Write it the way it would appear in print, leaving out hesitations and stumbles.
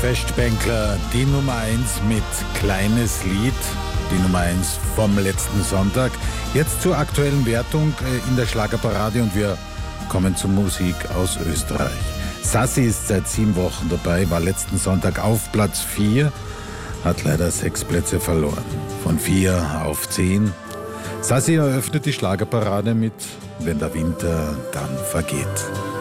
Festbänkler, die Nummer 1 mit Kleines Lied, die Nummer 1 vom letzten Sonntag. Jetzt zur aktuellen Wertung in der Schlagerparade und wir kommen zur Musik aus Österreich. Sassi ist seit 7 Wochen dabei, war letzten Sonntag auf Platz 4, hat leider 6 Plätze verloren. Von 4 auf 10. Sassi eröffnet die Schlagerparade mit Wenn der Winter dann vergeht.